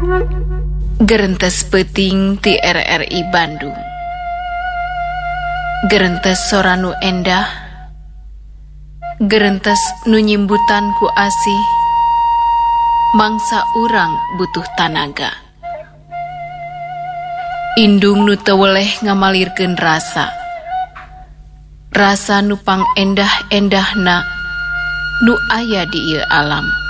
Gerentes Peting ti RRI Bandung. Gerentes soranu endah, gerentes nu nyimbutan ku asih, mangsa urang butuh tanaga. Indung nu teu weleh ngamalirkeun rasa, rasa nu pang endah-endahna nu aya di ieu alam.